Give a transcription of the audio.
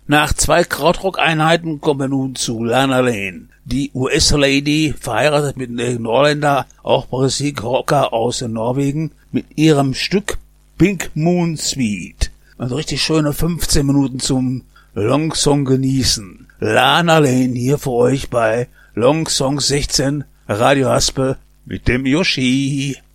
Nach 2 Krautrock-Einheiten kommen wir nun zu Lana Lane. Die US-Lady, verheiratet mit einem Norländer, auch Musikrocker aus Norwegen, mit ihrem Stück Pink Moon Suite. Also richtig schöne 15 Minuten zum Longsong genießen. Lana Lane hier für euch bei Longsong 16, Radio Haspel mit dem Yoshi.